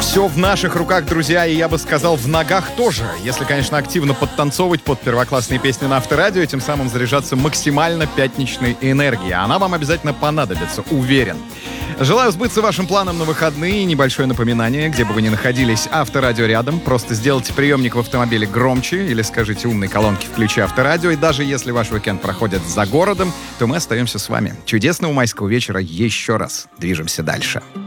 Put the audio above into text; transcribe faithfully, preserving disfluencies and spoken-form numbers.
Все в наших руках, друзья, и я бы сказал, в ногах тоже. Если, конечно, активно подтанцовывать под первоклассные песни на Авторадио, и тем самым заряжаться максимально пятничной энергией. Она вам обязательно понадобится, уверен. Желаю сбыться вашим планам на выходные. Небольшое напоминание, где бы вы ни находились, Авторадио рядом. Просто сделайте приемник в автомобиле громче или скажите умной колонке «Включи Авторадио». И даже если ваш уикенд проходит за городом, то мы остаемся с вами. Чудесного майского вечера еще раз. Движемся дальше.